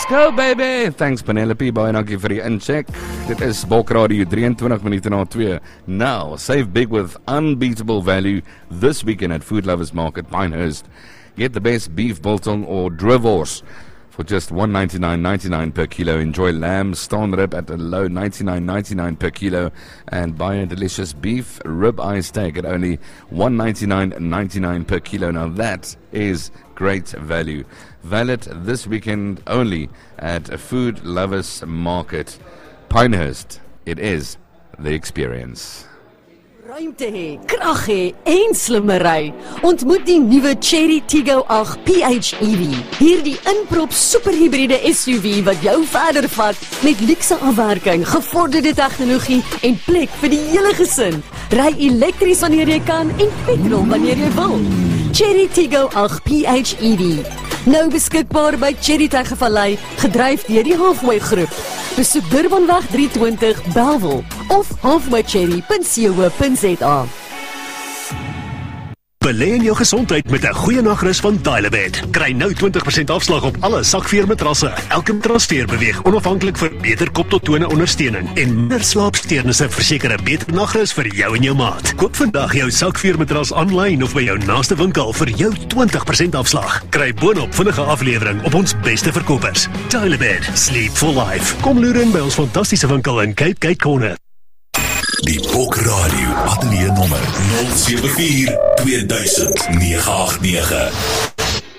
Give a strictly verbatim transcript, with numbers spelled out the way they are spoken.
Let's go, baby! Thanks, Penelope. Baie dankie vir die incheck. Dit is Bulk Radio, drieëntwintig minute na twee. Now, save big with unbeatable value this weekend at Food Lovers Market, Pinehurst. Get the best beef biltong or drivors for just one ninety-nine ninety-nine per kilo. Enjoy lamb stone rib at a low ninety-nine ninety-nine per kilo, and buy a delicious beef rib eye steak at only one ninety-nine ninety-nine per kilo. Now that is great value. Valid this weekend only at a Food Lovers Market, Pinehurst. It is the experience. Ruimte hê, krag hê en slimmery. Ontmoet die nuwe Chery Tiggo agt P H E V. Hierdie inprop superhybride S U V wat jou verder vat met luukse afwerking, gevorderde tegnologie en plek vir die hele gesin. Ry elektries wanneer jy kan en petrol wanneer jy wil. Chery Tiggo agt P H E V. Nou beskikbaar by Chery Tegevallei, gedryf deur die Halfway Groep. Besoek Durbanweg driehonderd twintig Bellville of halfway cherry punt co punt za. Belê in jou gesondheid met 'n goeie nagrus van Dial-A-Bed. Kry nou twintig persent afslag op alle sakveermatrasse. Elke matrasveer beweeg onafhanklik vir beter kop tot tone ondersteuning en meer slaapsteurnisse verseker 'n beter nagrus vir jou en jou maat. Koop vandag jou sakveermatras aanlyn of by jou naaste winkel vir jou twintig persent afslag. Kry boonop vinnige aflewering op ons beste verkopers. Dial-A-Bed, sleep for life. Kom loer in by ons fantastiese winkel in Cape Gate Corner. Die Bulk Radio ateljee nommer nul sewe vier twee duisend nege agt nege.